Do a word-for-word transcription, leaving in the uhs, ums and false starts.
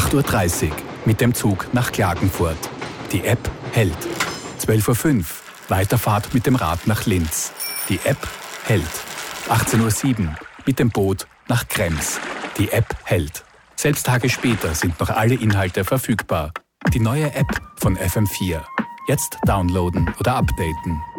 acht Uhr dreißig mit dem Zug nach Klagenfurt. Die App hält. zwölf Uhr fünf Weiterfahrt mit dem Rad nach Linz. Die App hält. achtzehn Uhr sieben mit dem Boot nach Krems. Die App hält. Selbst Tage später sind noch alle Inhalte verfügbar. Die neue App von F M vier. Jetzt downloaden oder updaten.